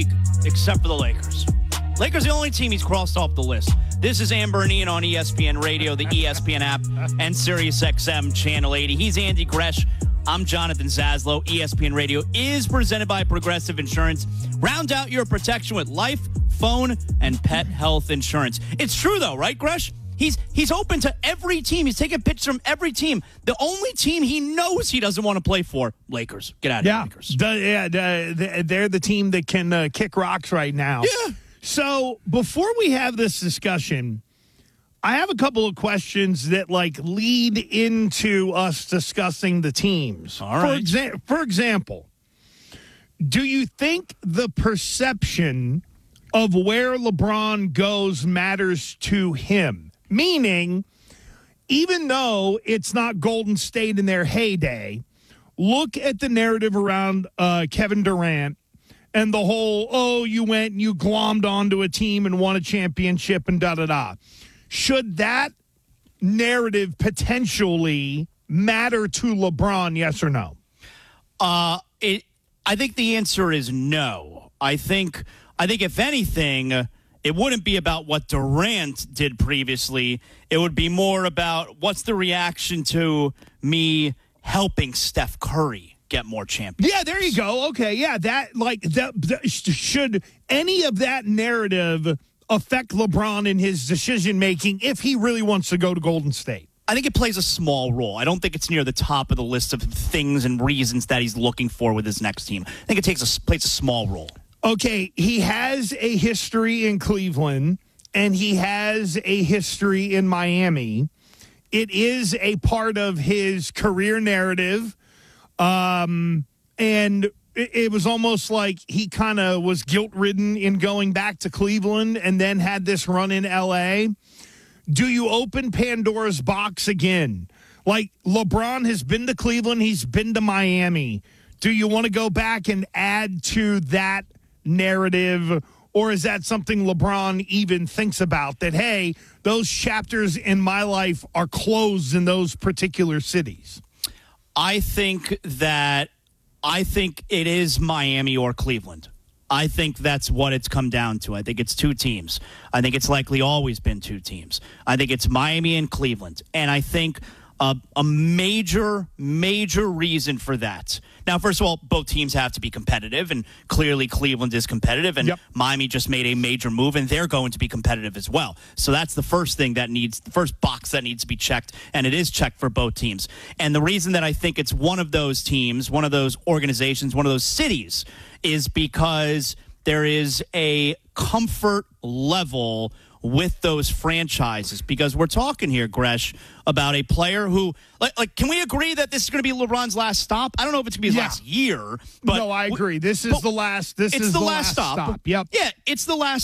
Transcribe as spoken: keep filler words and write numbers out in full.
league except for the Lakers. Lakers are the only team he's crossed off the list. This is Amber and Ian on E S P N Radio, the E S P N app, and SiriusXM Channel eighty. He's Andy Gresh. I'm Jonathan Zaslow. E S P N Radio is presented by Progressive Insurance. Round out your protection with life, phone, and pet health insurance. It's true, though, right, Gresh? He's he's open to every team. He's taking pitches from every team. The only team he knows he doesn't want to play for, Lakers. Get out of yeah. here, Lakers. The, yeah, the, they're the team that can uh, kick rocks right now. Yeah. So before we have this discussion, I have a couple of questions that like lead into us discussing the teams. All right. For, exa- for example, do you think the perception of where LeBron goes matters to him? Meaning, even though it's not Golden State in their heyday, look at the narrative around uh, Kevin Durant and the whole, oh, you went and you glommed onto a team and won a championship and da-da-da. Should that narrative potentially matter to LeBron, yes or no? Uh, it. I think the answer is no. I think, I think if anything, it wouldn't be about what Durant did previously. It would be more about what's the reaction to me helping Steph Curry get more champions. Yeah, there you go. Okay, yeah, that like that, that should any of that narrative affect LeBron in his decision making if he really wants to go to Golden State? I think it plays a small role. I don't think it's near the top of the list of things and reasons that he's looking for with his next team. I think it takes a plays a small role. Okay, he has a history in Cleveland and he has a history in Miami. It is a part of his career narrative. Um, and it, it was almost like he kind of was guilt-ridden in going back to Cleveland and then had this run in L A. Do you open Pandora's box again? Like, LeBron has been to Cleveland, he's been to Miami. Do you want to go back and add to that narrative, or is that something LeBron even thinks about, that, hey, those chapters in my life are closed in those particular cities? I think that I think it is Miami or Cleveland. I think that's what it's come down to. I think it's two teams. I think it's likely always been two teams. I think it's Miami and Cleveland. And I think uh, a major, major reason for that. Now, first of all, both teams have to be competitive, and clearly Cleveland is competitive, and yep. Miami just made a major move, and they're going to be competitive as well. So that's the first thing that needs, the first box that needs to be checked, and it is checked for both teams. And the reason that I think it's one of those teams, one of those organizations, one of those cities, is because there is a comfort level with those franchises, because we're talking here, Gresh, about a player who, like, like can we agree that this is going to be LeBron's last stop? I don't know if it's going to be his yeah. last year, but no, I agree. This is the last. This it's is the, the last, last stop. stop. Yep. Yeah, it's the last